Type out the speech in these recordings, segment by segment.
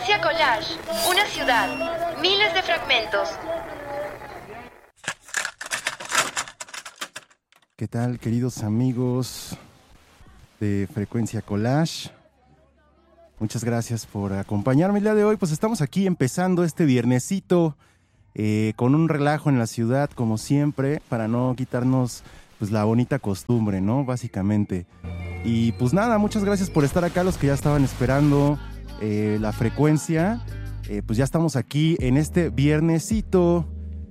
Frecuencia Collage, una ciudad, miles de fragmentos. ¿Qué tal, queridos amigos de Frecuencia Collage? Muchas gracias por acompañarme el día de hoy. Pues estamos aquí empezando este viernesito con un relajo en la ciudad, como siempre, para no quitarnos pues la bonita costumbre, ¿no? Básicamente. Y pues nada, muchas gracias por estar acá, los que ya estaban esperando la frecuencia. Pues ya estamos aquí en este viernesito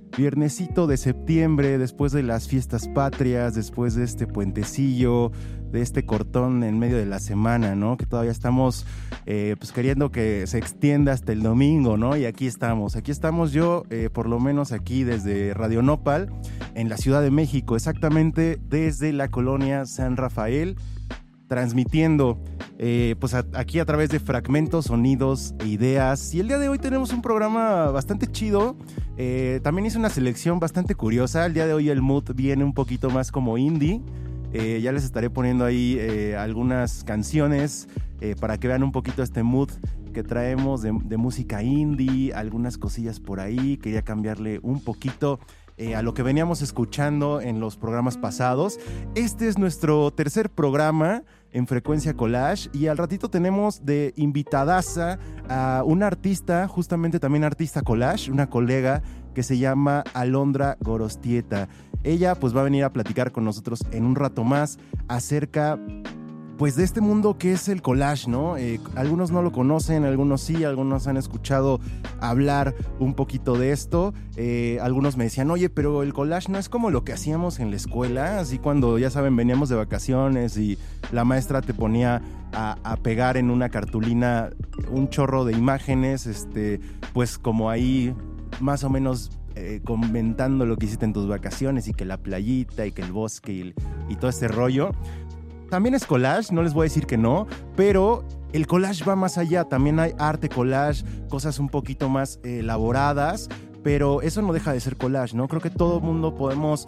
de septiembre, después de las fiestas patrias, después de este puentecillo, de este cortón en medio de la semana, ¿no? Que todavía estamos pues queriendo que se extienda hasta el domingo, ¿no? Y aquí estamos yo, por lo menos aquí desde Radio Nopal, en la Ciudad de México, exactamente desde la colonia San Rafael, transmitiendo pues aquí a través de fragmentos, sonidos e ideas. Y el día de hoy tenemos un programa bastante chido. También hice una selección bastante curiosa. El día de hoy el mood viene un poquito más como indie. Ya les estaré poniendo ahí algunas canciones para que vean un poquito este mood que traemos de música indie, algunas cosillas por ahí. Quería cambiarle un poquito a lo que veníamos escuchando en los programas pasados. Este es nuestro tercer programa en Frecuencia Collage y al ratito tenemos de invitadaza a una artista, justamente también artista collage, una colega que se llama Alondra Gorostieta. Ella pues va a venir a platicar con nosotros en un rato más acerca pues de este mundo que es el collage, ¿no? Algunos no lo conocen, algunos sí, algunos han escuchado hablar un poquito de esto. Algunos me decían, oye, pero el collage no es como lo que hacíamos en la escuela, así cuando, ya saben, veníamos de vacaciones y la maestra te ponía a pegar en una cartulina un chorro de imágenes, pues como ahí más o menos comentando lo que hiciste en tus vacaciones y que la playita y que el bosque y todo ese rollo. También es collage, no les voy a decir que no, pero el collage va más allá. También hay arte collage, cosas un poquito más elaboradas, pero eso no deja de ser collage, ¿no? Creo que todo mundo podemos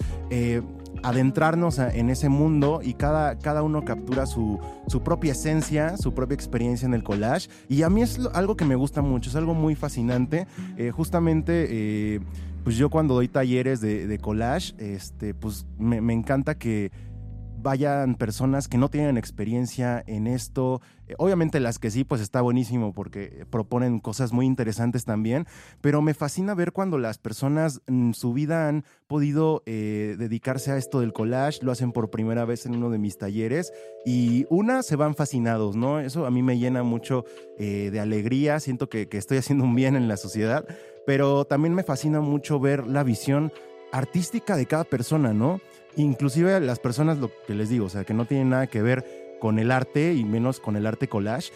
adentrarnos en ese mundo y cada uno captura su propia esencia, su propia experiencia en el collage. Y a mí es algo que me gusta mucho, es algo muy fascinante. Justamente, pues yo cuando doy talleres de collage, pues me encanta que vayan personas que no tienen experiencia en esto. Obviamente las que sí, pues está buenísimo porque proponen cosas muy interesantes también, pero me fascina ver cuando las personas en su vida han podido dedicarse a esto del collage, lo hacen por primera vez en uno de mis talleres y se van fascinados, ¿no? Eso a mí me llena mucho de alegría, siento que estoy haciendo un bien en la sociedad, pero también me fascina mucho ver la visión artística de cada persona, ¿no? Inclusive las personas, lo que les digo, o sea, que no tienen nada que ver con el arte y menos con el arte collage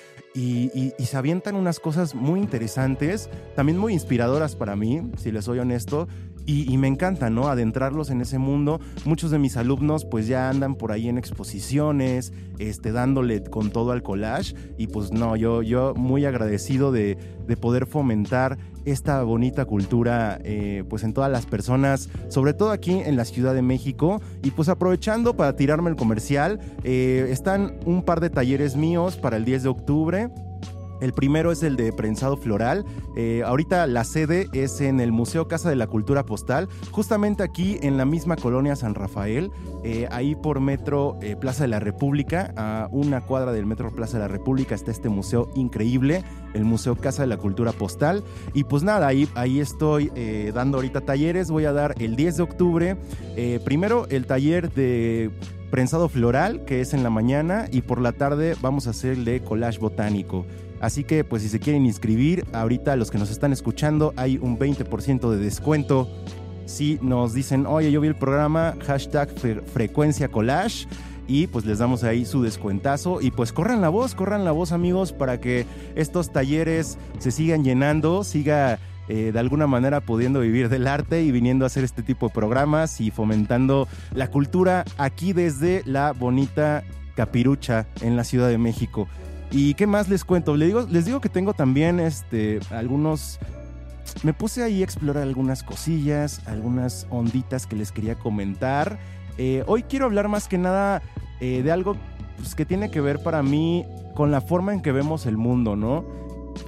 y se avientan unas cosas muy interesantes, también muy inspiradoras para mí, si les soy honesto, y me encanta, ¿no? Adentrarlos en ese mundo. Muchos de mis alumnos pues ya andan por ahí en exposiciones, dándole con todo al collage y pues no, yo muy agradecido de poder fomentar esta bonita cultura pues en todas las personas, sobre todo aquí en la Ciudad de México. Y pues aprovechando para tirarme el comercial, están un par de talleres míos para el 10 de octubre. El primero es el de prensado floral. Ahorita la sede es en el Museo Casa de la Cultura Postal, justamente aquí en la misma colonia San Rafael, ahí por Metro Plaza de la República, a una cuadra del Metro Plaza de la República está este museo increíble, el Museo Casa de la Cultura Postal. Y pues nada, ahí estoy dando ahorita talleres. Voy a dar el 10 de octubre, primero el taller de prensado floral, que es en la mañana, y por la tarde vamos a hacer el de collage botánico. Así que pues si se quieren inscribir, ahorita los que nos están escuchando hay un 20% de descuento. Si nos dicen, oye, yo vi el programa, hashtag Frecuencia Collage, y pues les damos ahí su descuentazo. Y pues corran la voz amigos, para que estos talleres se sigan llenando, siga de alguna manera pudiendo vivir del arte y viniendo a hacer este tipo de programas y fomentando la cultura aquí desde la bonita Capirucha en la Ciudad de México. ¿Y qué más les cuento? Les digo que tengo también algunos... Me puse ahí a explorar algunas cosillas, algunas onditas que les quería comentar. Hoy quiero hablar más que nada de algo pues, que tiene que ver para mí con la forma en que vemos el mundo, ¿no?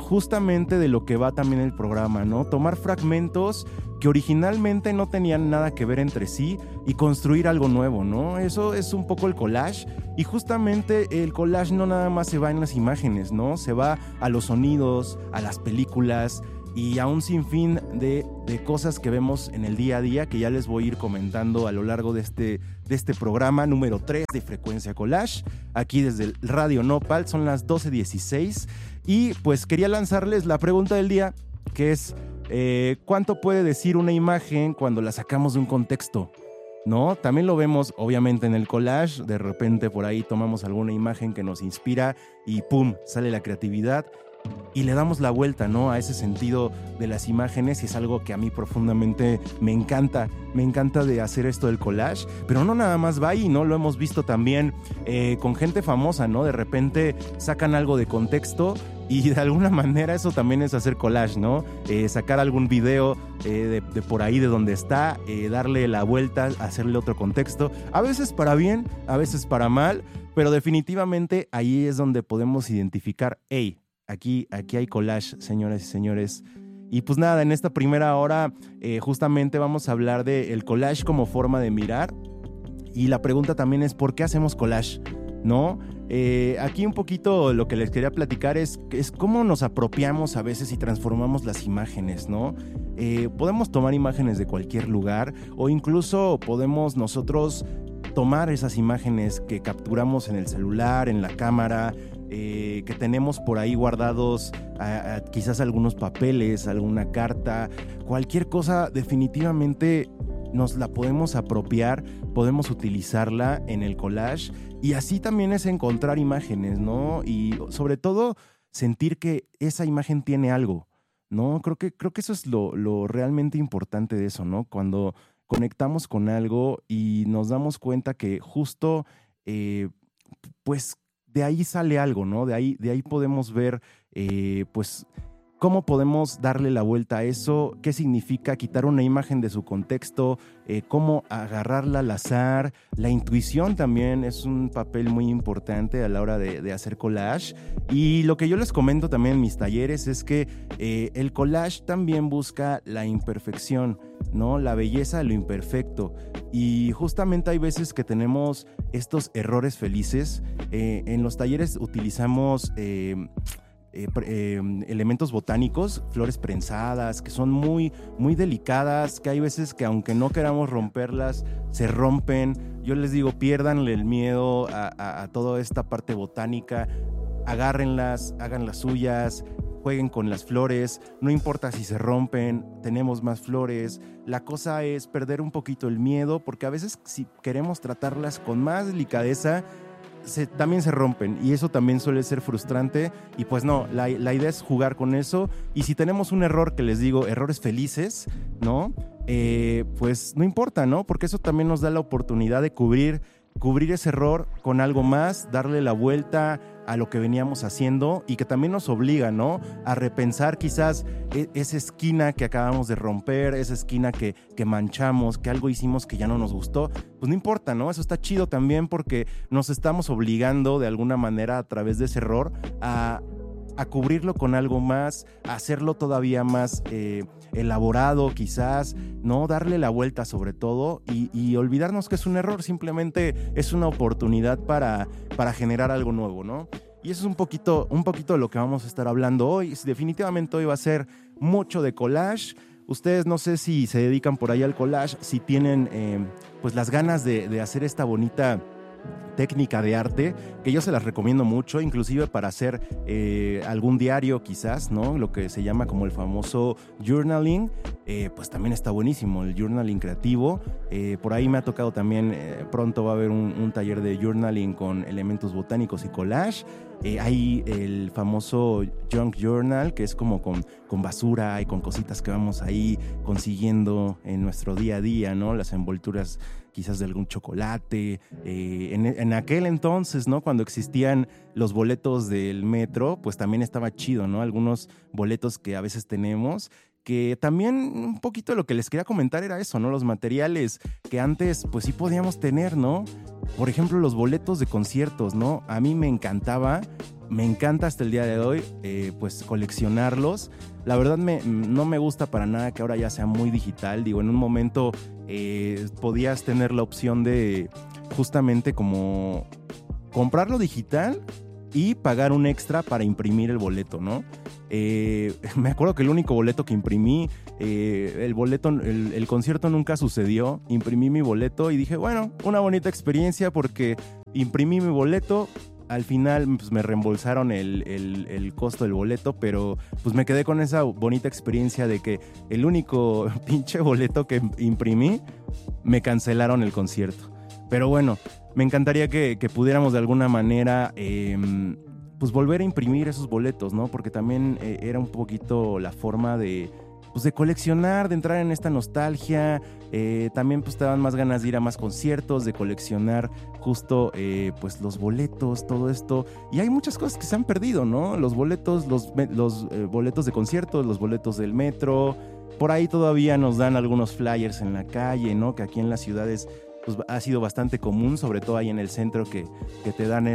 justamente de lo que va también el programa, ¿no? Tomar fragmentos que originalmente no tenían nada que ver entre sí y construir algo nuevo, ¿no? Eso es un poco el collage, y justamente el collage no nada más se va en las imágenes, ¿no? Se va a los sonidos, a las películas y a un sinfín de cosas que vemos en el día a día, que ya les voy a ir comentando a lo largo de este programa número 3 de Frecuencia Collage, aquí desde el Radio Nopal. Son las 12:16 y pues quería lanzarles la pregunta del día, que es ¿cuánto puede decir una imagen cuando la sacamos de un contexto? ¿No? También lo vemos obviamente en el collage, de repente por ahí tomamos alguna imagen que nos inspira y ¡pum!, sale la creatividad y le damos la vuelta, ¿no?, a ese sentido de las imágenes, y es algo que a mí profundamente me encanta de hacer esto del collage, pero no nada más va ahí, ¿no? Lo hemos visto también con gente famosa, ¿no? De repente sacan algo de contexto y de alguna manera eso también es hacer collage, ¿no? Sacar algún video de por ahí de donde está, darle la vuelta, hacerle otro contexto, a veces para bien, a veces para mal, pero definitivamente ahí es donde podemos identificar, hey, aquí hay collage, señoras y señores. Y pues nada, en esta primera hora justamente vamos a hablar del collage como forma de mirar, y la pregunta también es ¿por qué hacemos collage?, ¿no? Aquí un poquito lo que les quería platicar es cómo nos apropiamos a veces y transformamos las imágenes, ¿no? Podemos tomar imágenes de cualquier lugar, o incluso podemos nosotros tomar esas imágenes que capturamos en el celular, en la cámara, que tenemos por ahí guardados, quizás algunos papeles, alguna carta, cualquier cosa. Definitivamente nos la podemos apropiar, podemos utilizarla en el collage, y así también es encontrar imágenes, ¿no? Y sobre todo sentir que esa imagen tiene algo, ¿no? Creo que eso es lo realmente importante de eso, ¿no? Cuando conectamos con algo y nos damos cuenta que justo, pues de ahí sale algo, ¿no? De ahí podemos ver, pues, cómo podemos darle la vuelta a eso, qué significa quitar una imagen de su contexto, cómo agarrarla al azar. La intuición también es un papel muy importante a la hora de hacer collage. Y lo que yo les comento también en mis talleres es que el collage también busca la imperfección, ¿no? La belleza de lo imperfecto. Y justamente hay veces que tenemos estos errores felices. En los talleres utilizamos elementos botánicos, flores prensadas, que son muy, muy delicadas, que hay veces que aunque no queramos romperlas, se rompen. Yo les digo, piérdanle el miedo a toda esta parte botánica, agárrenlas, hagan las suyas, jueguen con las flores, no importa si se rompen, tenemos más flores. La cosa es perder un poquito el miedo, porque a veces si queremos tratarlas con más delicadeza, también se rompen, y eso también suele ser frustrante. Y pues no, la idea es jugar con eso. Y si tenemos un error, que les digo, errores felices, ¿no? Pues no importa, ¿no? Porque eso también nos da la oportunidad de cubrir ese error con algo más, darle la vuelta a lo que veníamos haciendo, y que también nos obliga, ¿no?, a repensar quizás esa esquina que acabamos de romper, esa esquina que manchamos, que algo hicimos que ya no nos gustó. Pues no importa, ¿no? Eso está chido también, porque nos estamos obligando de alguna manera a través de ese error a cubrirlo con algo más, a hacerlo todavía más elaborado quizás, ¿no? Darle la vuelta sobre todo, y olvidarnos que es un error, simplemente es una oportunidad para generar algo nuevo, ¿no? Y eso es un poquito de lo que vamos a estar hablando hoy. Definitivamente hoy va a ser mucho de collage. Ustedes no sé si se dedican por ahí al collage, si tienen pues las ganas de hacer esta bonita técnica de arte, que yo se las recomiendo mucho, inclusive para hacer algún diario quizás, ¿no? Lo que se llama como el famoso journaling, pues también está buenísimo, el journaling creativo. Por ahí me ha tocado también, pronto va a haber un taller de journaling con elementos botánicos y collage. Hay el famoso junk journal, que es como con basura y con cositas que vamos ahí consiguiendo en nuestro día a día, ¿no? Las envolturas quizás de algún chocolate. En aquel entonces, ¿no?, cuando existían los boletos del metro, pues también estaba chido, ¿no? Algunos boletos que a veces tenemos, que también un poquito lo que les quería comentar era eso, ¿no? Los materiales que antes pues sí podíamos tener, ¿no? Por ejemplo, los boletos de conciertos, ¿no? A mí me encantaba me encanta hasta el día de hoy, pues coleccionarlos. La verdad no me gusta para nada que ahora ya sea muy digital. Digo, en un momento podías tener la opción de justamente como comprarlo digital y pagar un extra para imprimir el boleto, ¿no? Me acuerdo que el único boleto que imprimí, el concierto nunca sucedió. Imprimí mi boleto y dije, bueno, una bonita experiencia porque imprimí mi boleto. Al final pues, me reembolsaron el costo del boleto, pero pues me quedé con esa bonita experiencia de que el único pinche boleto que imprimí, me cancelaron el concierto. Pero bueno, me encantaría que pudiéramos de alguna manera pues volver a imprimir esos boletos, ¿no? Porque también era un poquito la forma de coleccionar, de entrar en esta nostalgia. También pues te daban más ganas de ir a más conciertos, de coleccionar justo pues los boletos, todo esto. Y hay muchas cosas que se han perdido, ¿no? Los boletos, los boletos de conciertos, los boletos del metro. Por ahí todavía nos dan algunos flyers en la calle, ¿no? Que aquí en las ciudades pues ha sido bastante común, sobre todo ahí en el centro que te dan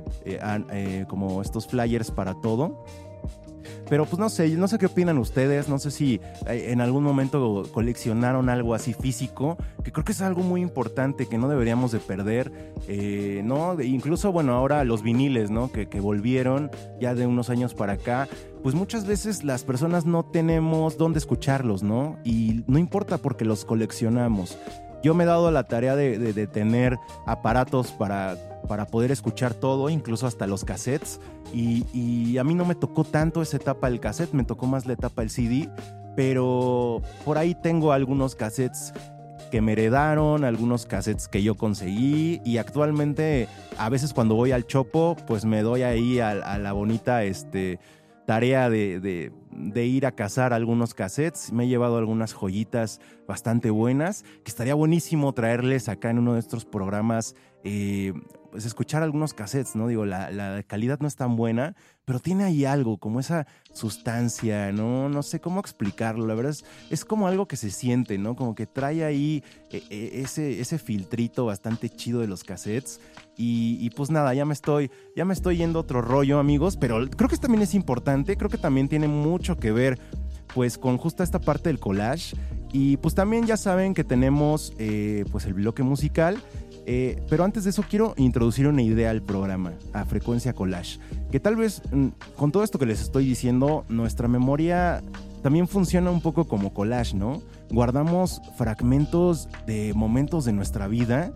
como estos flyers para todo. Pero pues no sé qué opinan ustedes, no sé si en algún momento coleccionaron algo así físico, que creo que es algo muy importante que no deberíamos de perder, ¿no? Incluso, bueno, ahora los viniles, ¿no? Que volvieron ya de unos años para acá, pues muchas veces las personas no tenemos dónde escucharlos, ¿no? Y no importa porque los coleccionamos. Yo me he dado la tarea de tener aparatos para poder escuchar todo, incluso hasta los cassettes. Y a mí no me tocó tanto esa etapa del cassette, me tocó más la etapa del CD. Pero por ahí tengo algunos cassettes que me heredaron, algunos cassettes que yo conseguí. Y actualmente, a veces cuando voy al Chopo, pues me doy ahí a la bonita tarea de ir a cazar algunos cassettes. Me he llevado algunas joyitas bastante buenas, que estaría buenísimo traerles acá en uno de estos programas, pues escuchar algunos cassettes, ¿no? Digo, la calidad no es tan buena, pero tiene ahí algo, como esa sustancia, ¿no? No sé cómo explicarlo, la verdad es como algo que se siente, ¿no? Como que trae ahí ese filtrito bastante chido de los cassettes. Y pues nada, ya me estoy yendo a otro rollo, amigos, pero creo que también es importante, creo que también tiene mucho que ver pues con justo esta parte del collage. Y pues también ya saben que tenemos pues el bloque musical. Pero antes de eso quiero introducir una idea al programa, a Frecuencia Collage, que tal vez con todo esto que les estoy diciendo, nuestra memoria también funciona un poco como collage, ¿no? Guardamos fragmentos de momentos de nuestra vida,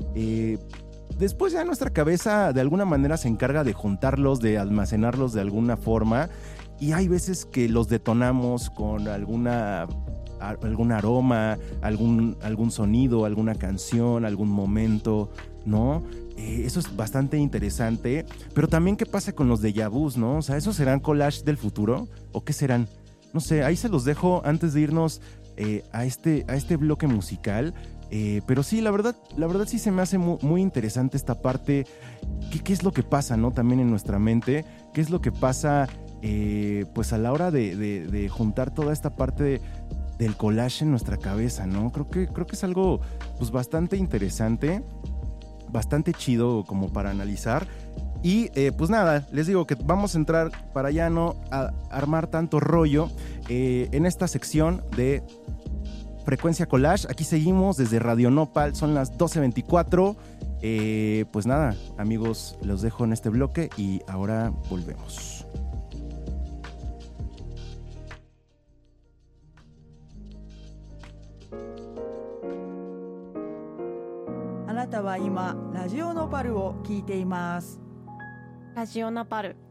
después ya nuestra cabeza de alguna manera se encarga de juntarlos, de almacenarlos de alguna forma, y hay veces que los detonamos con algún aroma, algún sonido, alguna canción, algún momento, ¿no? Eso es bastante interesante. Pero también, ¿qué pasa con los déjà vus, no? O sea, ¿esos serán collages del futuro? ¿O qué serán? No sé, ahí se los dejo antes de irnos a este bloque musical. Pero sí, la verdad sí se me hace muy interesante esta parte. ¿Qué es lo que pasa, no? También en nuestra mente. ¿Qué es lo que pasa pues a la hora de juntar toda esta parte del collage en nuestra cabeza, ¿no? Creo que es algo pues bastante interesante, bastante chido como para analizar. Y pues nada, les digo que vamos a entrar para ya no armar tanto rollo en esta sección de Frecuencia Collage. Aquí seguimos desde Radio Nopal, son las 12:24. Pues nada, amigos, los dejo en este bloque y ahora volvemos. あなたは今ラジオノパルを聞いています。 ラジオナパル